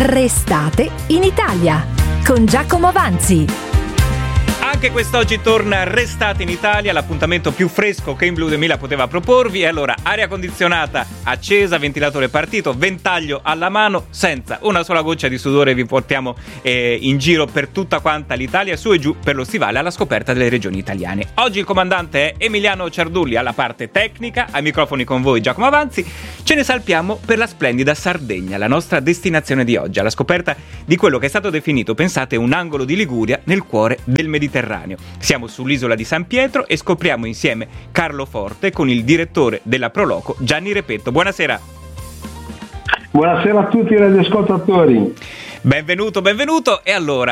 Restate in Italia con Giacomo Avanzi. Anche quest'oggi torna Restate in Italia, l'appuntamento più fresco che In Blue 2000 poteva proporvi. E allora, aria condizionata accesa, ventilatore partito, ventaglio alla mano, senza una sola goccia di sudore vi portiamo in giro per tutta quanta l'Italia, su e giù per lo stivale alla scoperta delle regioni italiane. Oggi il comandante è Emiliano Ciardulli alla parte tecnica, ai microfoni con voi Giacomo Avanzi. Ce ne salpiamo per la splendida Sardegna, la nostra destinazione di oggi, alla scoperta di quello che è stato definito, pensate, un angolo di Liguria nel cuore del Mediterraneo. Siamo sull'isola di San Pietro e scopriamo insieme Carlo Forte con il direttore della Proloco Gianni Repetto. Buonasera. Buonasera a tutti i radioascoltatori. Benvenuto. E allora,